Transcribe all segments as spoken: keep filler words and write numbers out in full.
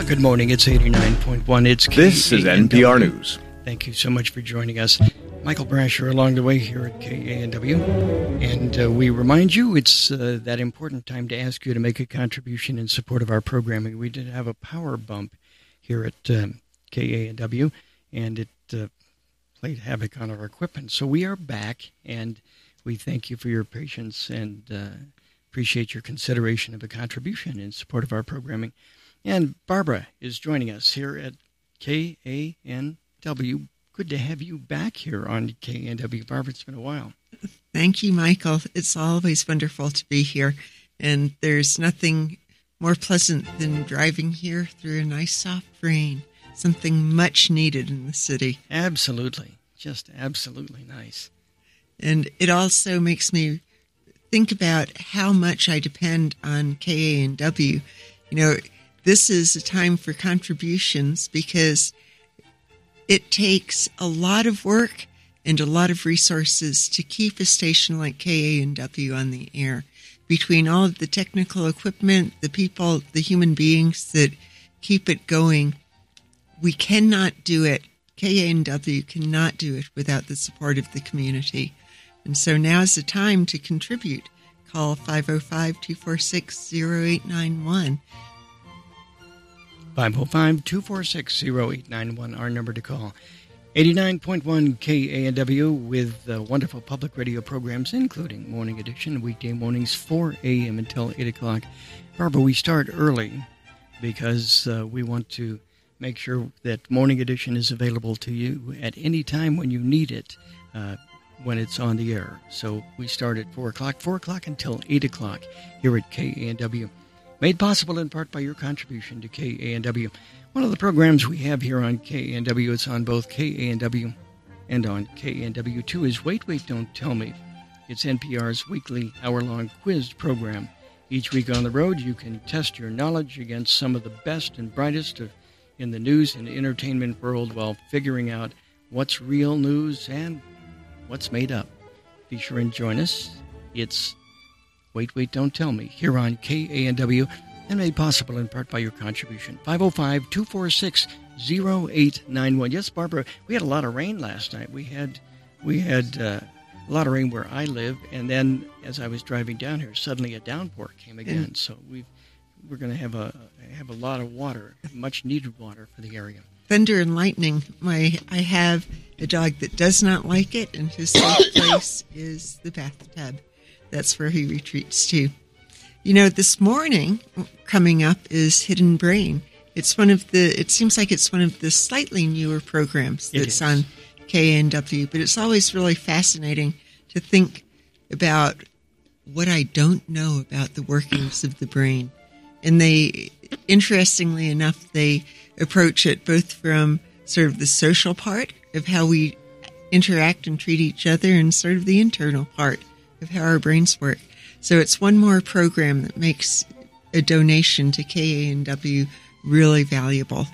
Good morning. It's eighty-nine point one. It's K A N W. This is N P R News. Thank you so much for joining us. Michael Brasher along the way here at K A N W. And uh, we remind you it's uh, that important time to ask you to make a contribution in support of our programming. We did have a power bump here at um, K A N W, and it uh, played havoc on our equipment. So we are back, and we thank you for your patience and uh, appreciate your consideration of a contribution in support of our programming. And Barbara is joining us here at K A N W. Good to have you back here on K A N W. Barbara, it's been a while. Thank you, Michael. It's always wonderful to be here. And there's nothing more pleasant than driving here through a nice soft rain, something much needed in the city. Absolutely. Just absolutely nice. And it also makes me think about how much I depend on K A N W. You know, this is a time for contributions because it takes a lot of work and a lot of resources to keep a station like K A N W on the air. Between all of the technical equipment, the people, the human beings that keep it going, we cannot do it. K A N W cannot do it without the support of the community. And so now is the time to contribute. Call five oh five, two four six, oh eight nine one. five oh five, two four six, oh eight nine one, our number to call. eighty-nine point one K A N W with uh, wonderful public radio programs, including Morning Edition, weekday mornings, four a.m. until eight o'clock. Barbara, we start early because uh, we want to make sure that Morning Edition is available to you at any time when you need it, uh, when it's on the air. So we start at four o'clock, four o'clock until eight o'clock here at K A N W. Made possible in part by your contribution to K A N W. One of the programs we have here on K A N W, it's on both K A N W and on K A N W two, is Wait, Wait, Don't Tell Me. It's N P R's weekly hour-long quiz program. Each week on the road, you can test your knowledge against some of the best and brightest of, in the news and entertainment world while figuring out what's real news and what's made up. Be sure and join us. It's Wait, Wait, Don't Tell Me, here on K A N W, and made possible in part by your contribution. five oh five, two four six, oh eight nine one. Yes, Barbara, we had a lot of rain last night. We had we had uh, a lot of rain where I live, and then as I was driving down here, suddenly a downpour came again. And so we've, we're going to have a have a lot of water, much needed water for the area. Thunder and lightning. My I have a dog that does not like it, and his safe place is the bathtub. That's where he retreats to. You know, this morning coming up is Hidden Brain. It's one of the, it seems like it's one of the slightly newer programs that's on K A N W, but it's always really fascinating to think about what I don't know about the workings of the brain. And they, interestingly enough, they approach it both from sort of the social part of how we interact and treat each other and sort of the internal part of how our brains work. So it's one more program that makes a donation to K A N W really valuable.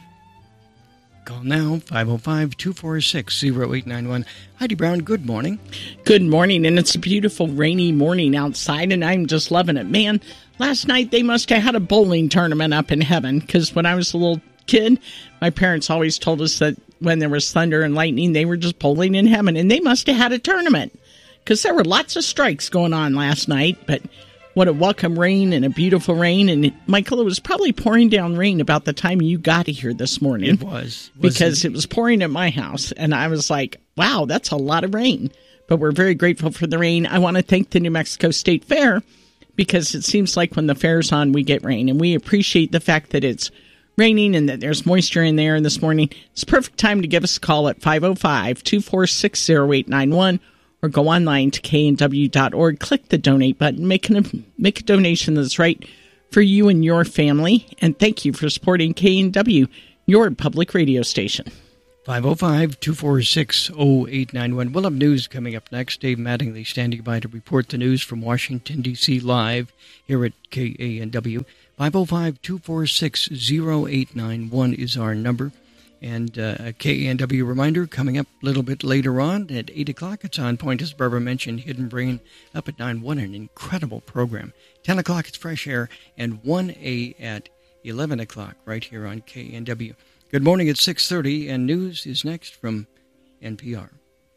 Call now, five oh five, two four six, oh eight nine one. Heidi Brown, good morning. Good morning, and it's a beautiful rainy morning outside, and I'm just loving it. Man, last night they must have had a bowling tournament up in heaven, because when I was a little kid, my parents always told us that when there was thunder and lightning, they were just bowling in heaven, and they must have had a tournament. Because there were lots of strikes going on last night, but what a welcome rain and a beautiful rain. And, it, Michael, it was probably pouring down rain about the time you got here this morning. It was. was because it? it was pouring at my house, and I was like, wow, that's a lot of rain. But we're very grateful for the rain. I want to thank the New Mexico State Fair, because it seems like when the fair's on, we get rain. And we appreciate the fact that it's raining and that there's moisture in there. And this morning, it's a perfect time to give us a call at five oh five, two four six, oh eight nine one. Or go online to K N W dot org, click the donate button, make, an, make a donation that's right for you and your family. And thank you for supporting K N W, your public radio station. five oh five, two four six, oh eight nine one. We'll have news coming up next. Dave Mattingly standing by to report the news from Washington, D C live here at K A N W. five oh five, two four six, oh eight nine one is our number. And uh, a K A N W reminder coming up a little bit later on at eight o'clock. It's On Point, as Barbara mentioned, Hidden Brain up at nine. What an incredible program. ten o'clock, it's Fresh Air, and one a at eleven o'clock, right here on K N W. Good morning at six thirty, and news is next from N P R.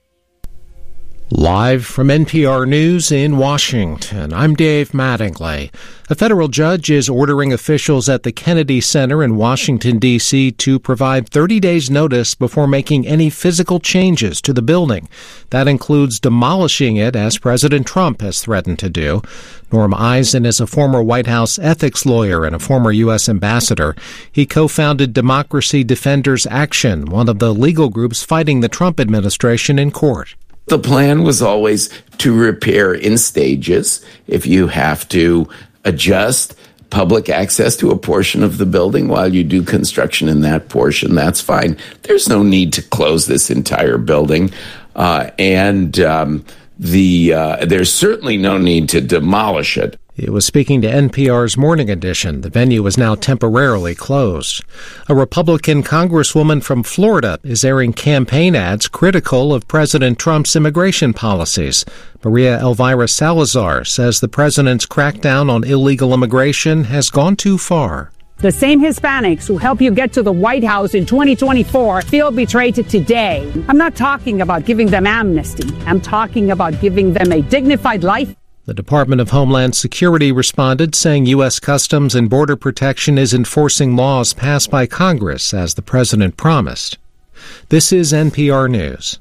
Live from N P R News in Washington, I'm Dave Mattingly. A federal judge is ordering officials at the Kennedy Center in Washington, D C to provide thirty days notice before making any physical changes to the building. That includes demolishing it, as President Trump has threatened to do. Norm Eisen is a former White House ethics lawyer and a former U S ambassador. He co-founded Democracy Defenders Action, one of the legal groups fighting the Trump administration in court. The plan was always to repair in stages. If you have to adjust public access to a portion of the building while you do construction in that portion, that's fine. There's no need to close this entire building. Uh, and um, the uh, there's certainly no need to demolish it. He was speaking to N P R's Morning Edition. The venue is now temporarily closed. A Republican congresswoman from Florida is airing campaign ads critical of President Trump's immigration policies. Maria Elvira Salazar says the president's crackdown on illegal immigration has gone too far. The same Hispanics who helped you get to the White House in twenty twenty-four feel betrayed today. I'm not talking about giving them amnesty. I'm talking about giving them a dignified life. The Department of Homeland Security responded, saying U S. Customs and Border Protection is enforcing laws passed by Congress, as the president promised. This is N P R News.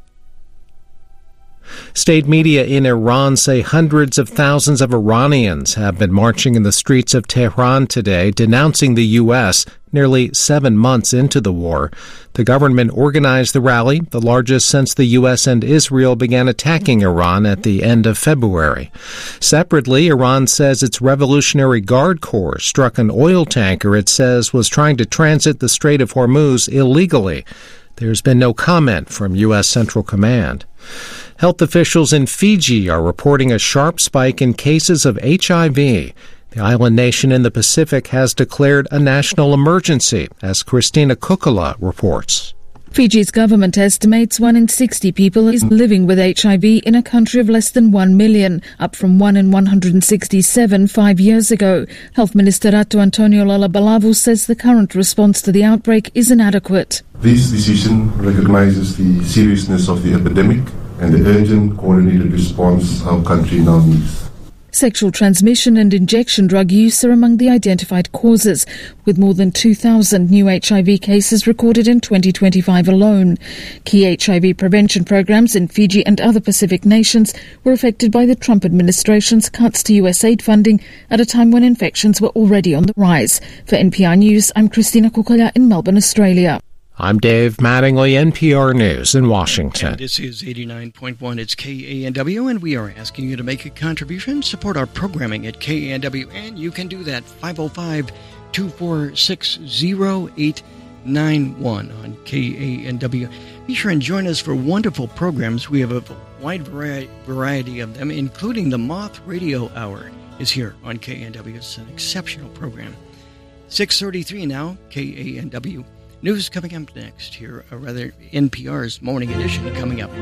State media in Iran say hundreds of thousands of Iranians have been marching in the streets of Tehran today, denouncing the U S nearly seven months into the war. The government organized the rally, the largest since the U S and Israel began attacking Iran at the end of February. Separately, Iran says its Revolutionary Guard Corps struck an oil tanker it says was trying to transit the Strait of Hormuz illegally. There's been no comment from U S. Central Command. Health officials in Fiji are reporting a sharp spike in cases of H I V. The island nation in the Pacific has declared a national emergency, as Christina Kukula reports. Fiji's government estimates one in sixty people is living with H I V in a country of less than one million, up from one in one hundred sixty-seven five years ago. Health Minister Ratu Antonio Lalabalavu says the current response to the outbreak is inadequate. This decision recognizes the seriousness of the epidemic and the urgent coordinated response our country now needs. Sexual transmission and injection drug use are among the identified causes, with more than two thousand new H I V cases recorded in twenty twenty-five alone. Key H I V prevention programs in Fiji and other Pacific nations were affected by the Trump administration's cuts to U S aid funding at a time when infections were already on the rise. For N P R News, I'm Christina Kukala in Melbourne, Australia. I'm Dave Mattingly, N P R News in Washington. And this is eighty-nine point one. It's K A N W, and we are asking you to make a contribution, support our programming at K A N W, and you can do that five oh five, two four six, oh eight nine one on K A N W. Be sure and join us for wonderful programs. We have a wide variety of them, including the Moth Radio Hour is here on K A N W. It's an exceptional program. six thirty-three now, K A N W. News coming up next here, or rather N P R's Morning Edition coming up.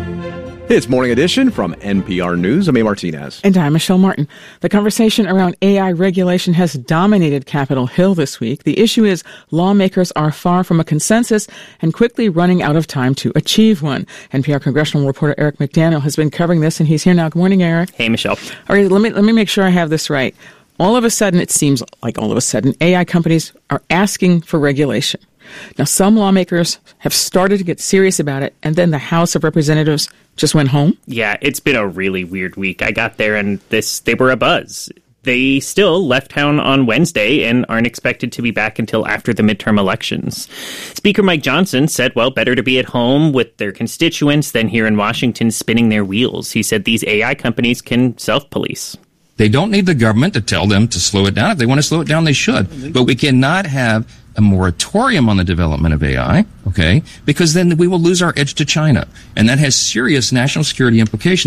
It's Morning Edition from N P R News. I'm A. Martinez. And I'm Michelle Martin. The conversation around A I regulation has dominated Capitol Hill this week. The issue is lawmakers are far from a consensus and quickly running out of time to achieve one. N P R congressional reporter Eric McDaniel has been covering this, and he's here now. Good morning, Eric. Hey, Michelle. All right, let me, let me make sure I have this right. All of a sudden, it seems like all of a sudden, A I companies are asking for regulation. Now, some lawmakers have started to get serious about it, and then the House of Representatives just went home. Yeah, it's been a really weird week. I got there, and this they were abuzz. They still left town on Wednesday and aren't expected to be back until after the midterm elections. Speaker Mike Johnson said, well, better to be at home with their constituents than here in Washington spinning their wheels. He said these A I companies can self-police. They don't need the government to tell them to slow it down. If they want to slow it down, they should. But we cannot have a moratorium on the development of A I, okay, because then we will lose our edge to China. And that has serious national security implications.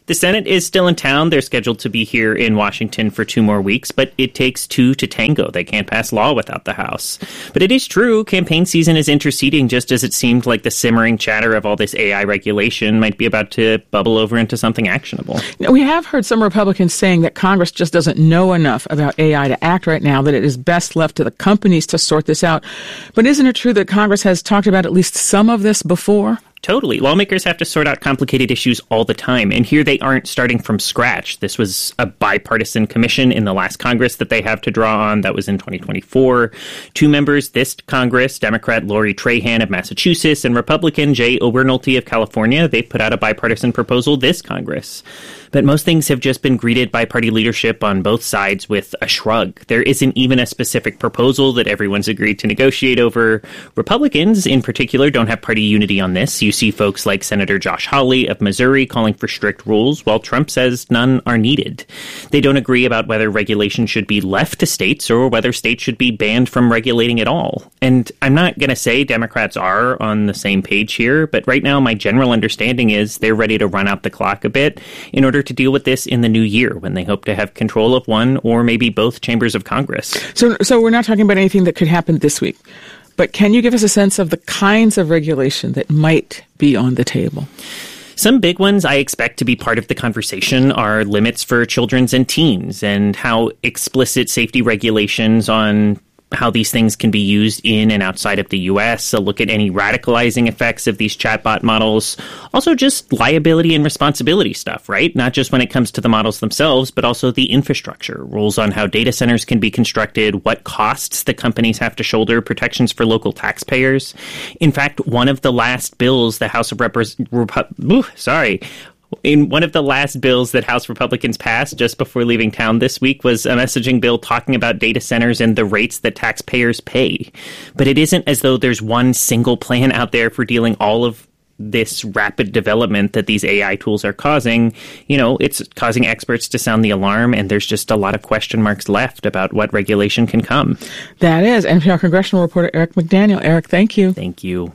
The Senate is still in town. They're scheduled to be here in Washington for two more weeks, but it takes two to tango. They can't pass law without the House. But it is true, campaign season is interceding just as it seemed like the simmering chatter of all this A I regulation might be about to bubble over into something actionable. We have heard some Republicans saying that Congress just doesn't know enough about A I to act right now, that it is best left to the companies to sort this out. But isn't it true that Congress has talked about at least some of this before? Totally. Lawmakers have to sort out complicated issues all the time, and here they aren't starting from scratch. This was a bipartisan commission in the last Congress that they have to draw on. That was in twenty twenty-four. Two members this Congress, Democrat Lori Trahan of Massachusetts and Republican Jay Obernolte of California, they put out a bipartisan proposal this Congress. But most things have just been greeted by party leadership on both sides with a shrug. There isn't even a specific proposal that everyone's agreed to negotiate over. Republicans, in particular, don't have party unity on this. You see folks like Senator Josh Hawley of Missouri calling for strict rules, while Trump says none are needed. They don't agree about whether regulation should be left to states or whether states should be banned from regulating at all. And I'm not going to say Democrats are on the same page here, but right now my general understanding is they're ready to run out the clock a bit in order to deal with this in the new year when they hope to have control of one or maybe both chambers of Congress. So, so we're not talking about anything that could happen this week. But can you give us a sense of the kinds of regulation that might be on the table? Some big ones I expect to be part of the conversation are limits for children's and teens and how explicit safety regulations on how these things can be used in and outside of the U S, a look at any radicalizing effects of these chatbot models, also just liability and responsibility stuff, right? Not just when it comes to the models themselves, but also the infrastructure, rules on how data centers can be constructed, what costs the companies have to shoulder, protections for local taxpayers. In fact, one of the last bills the House of Representatives, Repu- sorry, In one of the last bills that House Republicans passed just before leaving town this week was a messaging bill talking about data centers and the rates that taxpayers pay. But it isn't as though there's one single plan out there for dealing all of this rapid development that these A I tools are causing. You know, it's causing experts to sound the alarm, and there's just a lot of question marks left about what regulation can come. That is N P R congressional reporter Eric McDaniel. Eric, thank you. Thank you.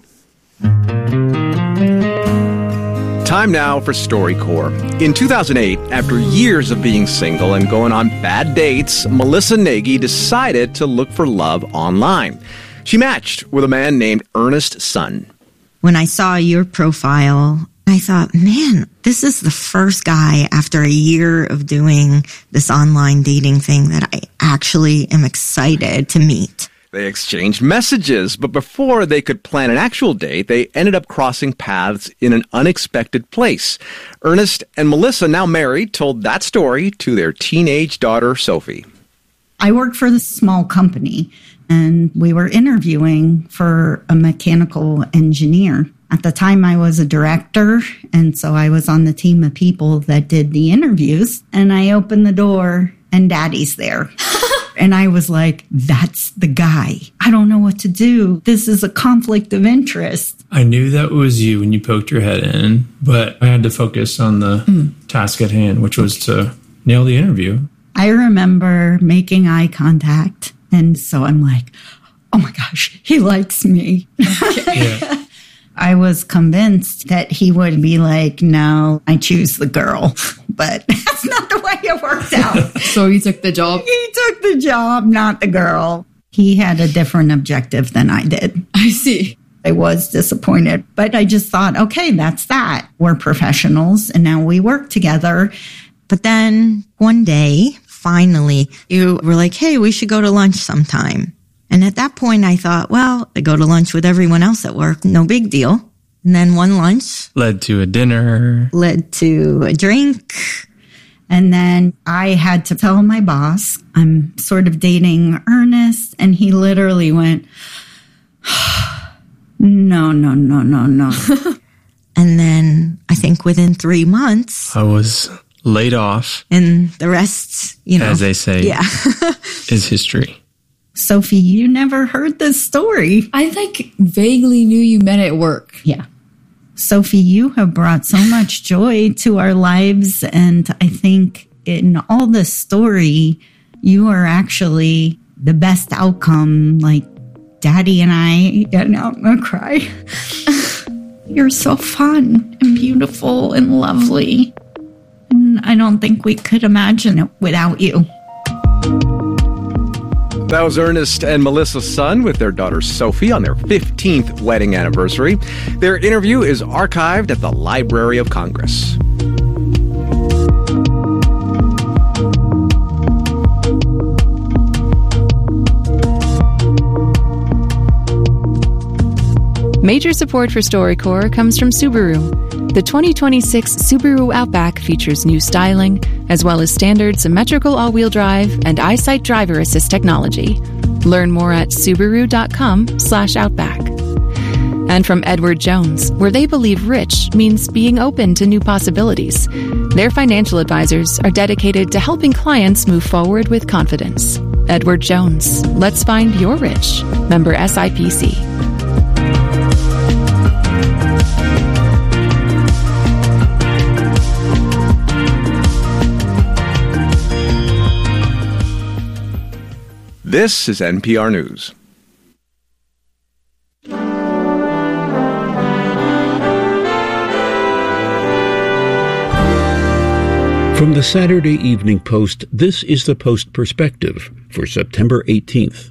Time now for StoryCorps. In two thousand eight, after years of being single and going on bad dates, Melissa Nagy decided to look for love online. She matched with a man named Ernest Sun. When I saw your profile, I thought, man, this is the first guy after a year of doing this online dating thing that I actually am excited to meet. They exchanged messages, but before they could plan an actual date, they ended up crossing paths in an unexpected place. Ernest and Melissa, now married, told that story to their teenage daughter, Sophie. I worked for this small company, and we were interviewing for a mechanical engineer. At the time, I was a director, and so I was on the team of people that did the interviews, and I opened the door, and Daddy's there. And I was like, that's the guy. I don't know what to do. This is a conflict of interest. I knew that was you when you poked your head in, but I had to focus on the mm. task at hand, which was to nail the interview. I remember making eye contact. And so I'm like, oh my gosh, he likes me. Yeah. I was convinced that he would be like, no, I choose the girl. But that's not the way it worked out. So he took the job? He took the job, not the girl. He had a different objective than I did. I see. I was disappointed, but I just thought, okay, that's that. We're professionals and now we work together. But then one day, finally, you were like, hey, we should go to lunch sometime. And at that point, I thought, well, I go to lunch with everyone else at work. No big deal. And then one lunch led to a dinner, led to a drink. And then I had to tell my boss, I'm sort of dating Ernest. And he literally went, no, no, no, no, no. And then I think within three months, I was laid off. And the rest, you know, as they say, yeah. is history. Sophie, you never heard this story. I like vaguely knew you met at work. Yeah. Sophie, you have brought so much joy to our lives. And I think in all this story, you are actually the best outcome. Like Daddy and I, yeah, now I'm going to cry. You're so fun and beautiful and lovely. I don't think we could imagine it without you. That was Ernest and Melissa Sun with their daughter Sophie on their fifteenth wedding anniversary. Their interview is archived at the Library of Congress. Major support for StoryCorps comes from Subaru. The twenty twenty-six Subaru Outback features new styling, as well as standard symmetrical all-wheel drive and EyeSight driver assist technology. Learn more at Subaru.com slash Outback. And from Edward Jones, where they believe rich means being open to new possibilities. Their financial advisors are dedicated to helping clients move forward with confidence. Edward Jones, let's find your rich. Member S I P C. This is N P R News. From the Saturday Evening Post, this is the Post Perspective for September eighteenth.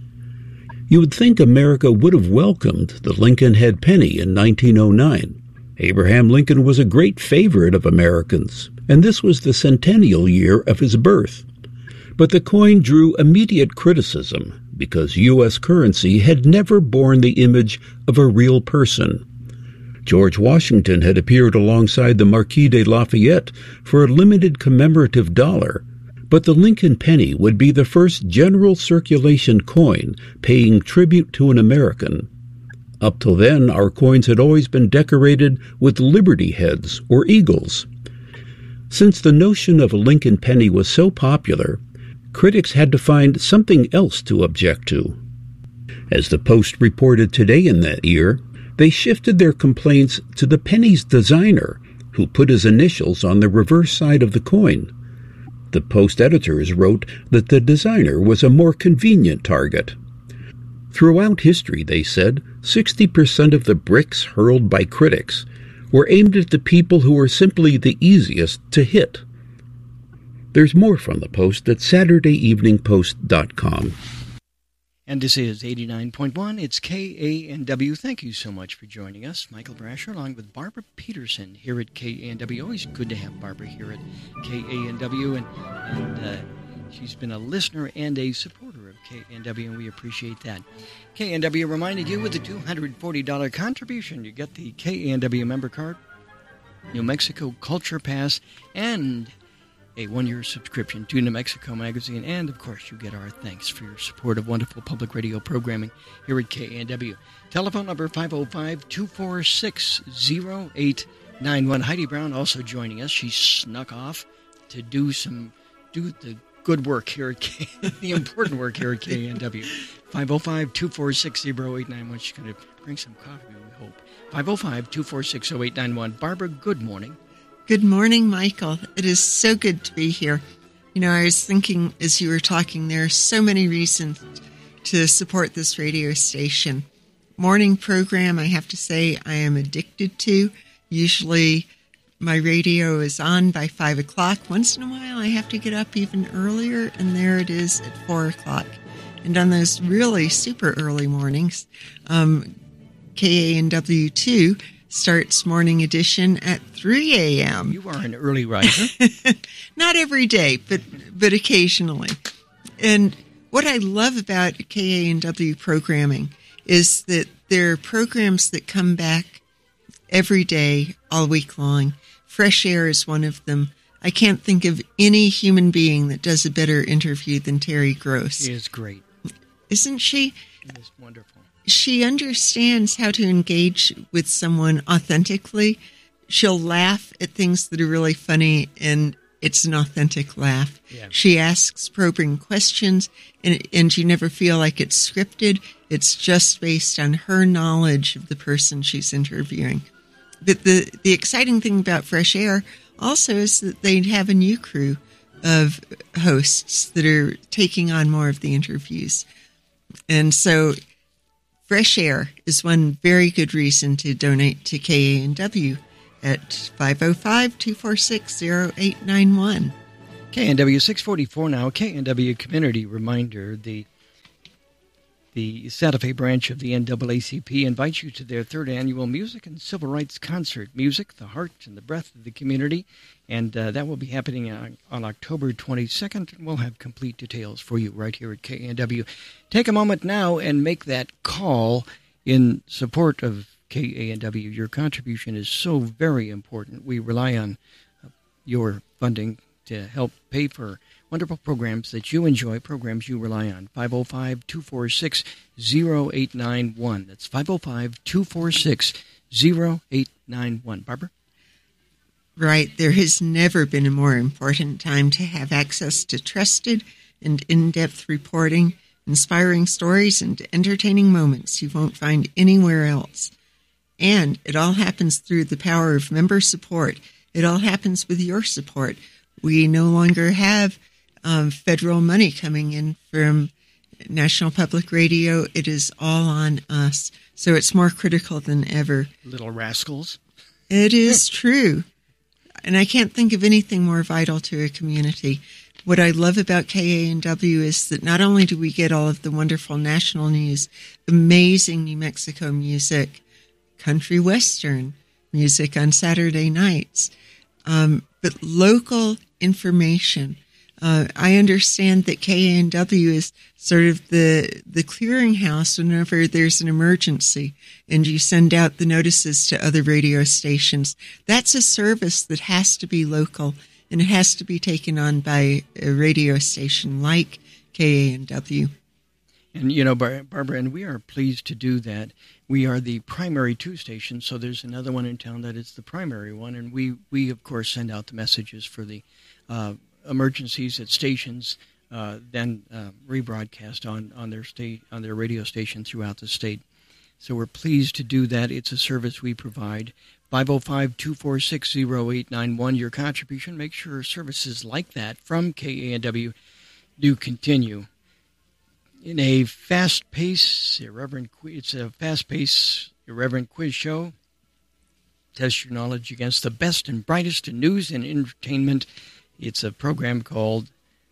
You would think America would have welcomed the Lincoln Head penny in nineteen oh nine. Abraham Lincoln was a great favorite of Americans, and this was the centennial year of his birth. But the coin drew immediate criticism because U S currency had never borne the image of a real person. George Washington had appeared alongside the Marquis de Lafayette for a limited commemorative dollar, but the Lincoln penny would be the first general circulation coin paying tribute to an American. Up till then, our coins had always been decorated with liberty heads or eagles. Since the notion of a Lincoln penny was so popular, critics had to find something else to object to. As the Post reported today in that year, they shifted their complaints to the penny's designer, who put his initials on the reverse side of the coin. The Post editors wrote that the designer was a more convenient target. Throughout history, they said, sixty percent of the bricks hurled by critics were aimed at the people who were simply the easiest to hit. There's more from the Post at Saturday Evening Post dot com. And this is eighty-nine point one. It's K A N W. Thank you so much for joining us. Michael Brasher along with Barbara Peterson here at K A N W. Always good to have Barbara here at K A N W. And, and uh, she's been a listener and a supporter of K A N W, and we appreciate that. K A N W reminded you with a two hundred forty dollars contribution, you get the K A N W member card, New Mexico Culture Pass, and a one-year subscription to New Mexico Magazine, and, of course, you get our thanks for your support of wonderful public radio programming here at K A N W. Telephone number five oh five, two four six, oh eight nine one. Heidi Brown also joining us. She snuck off to do some, do the good work here at K, the important work here at K A N W. five oh five, two four six, oh eight nine one. She's going to bring some coffee, we hope. five oh five, two four six, oh eight nine one. Barbara, good morning. Good morning, Michael. It is so good to be here. You know, I was thinking as you were talking, there are so many reasons to support this radio station. Morning program, I have to say, I am addicted to. Usually my radio is on by five o'clock. Once in a while, I have to get up even earlier, and there it is at four o'clock. And on those really super early mornings, um, K A N W two starts morning edition at three a.m. You are an early riser. Not every day, but but occasionally. And what I love about K A N W programming is that there are programs that come back every day, all week long. Fresh Air is one of them. I can't think of any human being that does a better interview than Terry Gross. She is great. Isn't she? It is wonderful. She understands how to engage with someone authentically. She'll laugh at things that are really funny, and it's an authentic laugh. Yeah. She asks probing questions, and, and you never feel like it's scripted. It's just based on her knowledge of the person she's interviewing. But the, the exciting thing about Fresh Air also is that they have a new crew of hosts that are taking on more of the interviews. And so Fresh Air is one very good reason to donate to K A N W. at five oh five, two four six, oh eight nine one. K N W six forty-four now. K N W Community Reminder. The The Santa Fe branch of the N double A C P invites you to their third annual Music and Civil Rights Concert. Music, the heart and the breath of the community. And uh, that will be happening on, on October twenty-second. And we'll have complete details for you right here at K N W. Take a moment now and make that call in support of K A N W. Your contribution is so very important. We rely on your funding to help pay for wonderful programs that you enjoy, programs you rely on. five oh five, two four six, oh eight nine one. That's five oh five, two four six, oh eight nine one. Barbara? Right. There has never been a more important time to have access to trusted and in-depth reporting, inspiring stories, and entertaining moments you won't find anywhere else. And it all happens through the power of member support. It all happens with your support. We no longer have um, federal money coming in from National Public Radio. It is all on us. So it's more critical than ever. Little rascals. It is true. And I can't think of anything more vital to a community. What I love about K A N W is that not only do we get all of the wonderful national news, amazing New Mexico music, country western music on Saturday nights, um, but local information. Uh, I understand that K A N W is sort of the the clearinghouse whenever there's an emergency, and you send out the notices to other radio stations. That's a service that has to be local, and it has to be taken on by a radio station like K A N W. And, you know, Bar- Barbara, and we are pleased to do that. We are the primary two station, so there's another one in town that is the primary one, and we, we of course, send out the messages for the uh, emergencies at stations, uh, then uh, rebroadcast on, on their state on their radio station throughout the state. So we're pleased to do that. It's a service we provide. five oh five, two four six, oh eight nine one. Your contribution. Make sure services like that from K A N W do continue. In a fast-paced, irreverent, it's a fast-paced, irreverent quiz show. Test your knowledge against the best and brightest in news and entertainment. It's a program called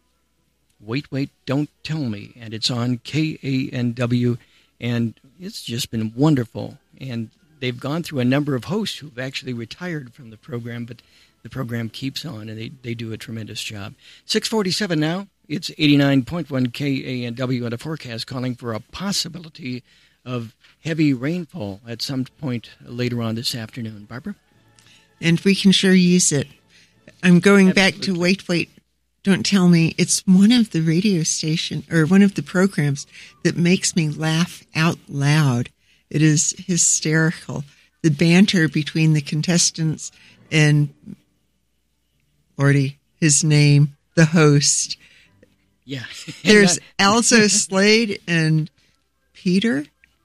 Wait, Wait, Don't Tell Me, and it's on K A N W, and it's just been wonderful. And they've gone through a number of hosts who've actually retired from the program, but the program keeps on, and they, they do a tremendous job. six forty-seven now. It's eighty-nine point one K A N W and a forecast calling for a possibility of heavy rainfall at some point later on this afternoon. Barbara? And we can sure use it. I'm going Absolutely. back to Wait, Wait, Don't Tell Me. It's one of the radio station or one of the programs that makes me laugh out loud. It is hysterical. The banter between the contestants and Lordy, his name, the host. Yeah. There's Alzo Slade and Peter.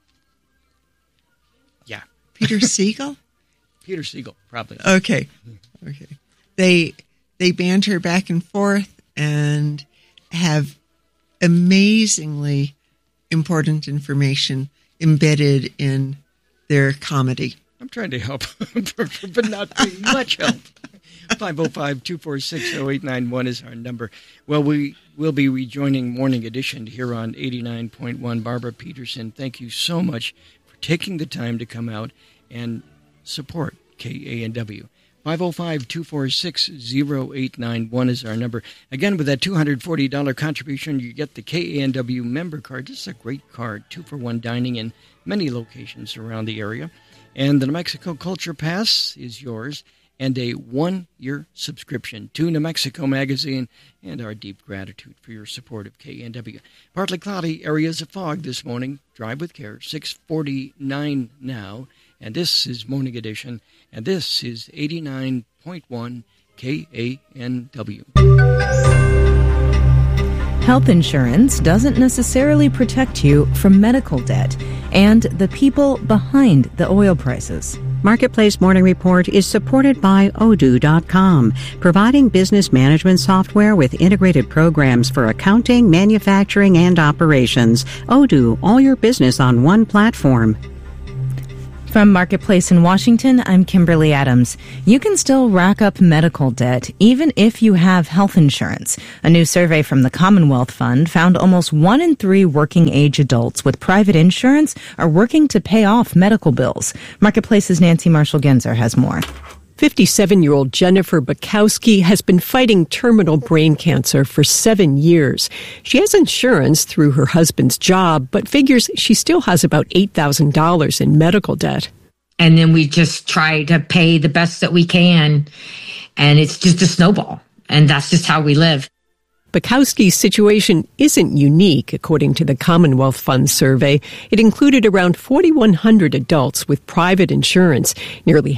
Yeah. Peter Siegel? Peter Siegel, probably. Okay. Okay. They they banter back and forth and have amazingly important information embedded in their comedy. I'm trying to help, but not being much help. five oh five, two four six, oh eight nine one is our number. Well, we will be rejoining Morning Edition here on eighty-nine point one. Barbara Peterson, thank you so much for taking the time to come out and support K A N W. five oh five, two four six, oh eight nine one is our number. Again, with that two hundred forty dollars contribution, you get the K A N W member card. This is a great card, two for one dining in many locations around the area. And the New Mexico Culture Pass is yours, and a one-year subscription to New Mexico Magazine, and our deep gratitude for your support of K A N W. Partly cloudy, areas of fog this morning. Drive with care, six forty-nine now. And this is Morning Edition, and this is eighty-nine point one K A N W. Health insurance doesn't necessarily protect you from medical debt and the people behind the oil prices. Marketplace Morning Report is supported by Odoo dot com, providing business management software with integrated programs for accounting, manufacturing, and operations. Odoo, all your business on one platform. From Marketplace in Washington, I'm Kimberly Adams. You can still rack up medical debt even if you have health insurance. A new survey from the Commonwealth Fund found almost one in three working age adults with private insurance are working to pay off medical bills. Marketplace's Nancy Marshall-Genzer has more. fifty-seven-year-old Jennifer Bukowski has been fighting terminal brain cancer for seven years. She has insurance through her husband's job, but figures she still has about eight thousand dollars in medical debt. And then we just try to pay the best that we can, and it's just a snowball, and that's just how we live. Bukowski's situation isn't unique, according to the Commonwealth Fund survey. It included around forty-one hundred adults with private insurance. Nearly